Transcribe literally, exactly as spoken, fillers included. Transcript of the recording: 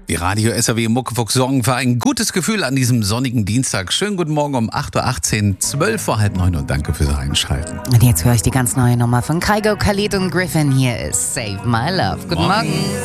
Die Radio S R W Muckefuchs sorgen für ein gutes Gefühl an diesem sonnigen Dienstag. Schönen guten Morgen um acht Uhr achtzehn, zwölf vor halb neun und danke fürs Einschalten. Und jetzt höre ich die ganz neue Nummer von Kygo, Khalid und Griffin. Hier ist Save My Love. Guten Morgen. Morgen.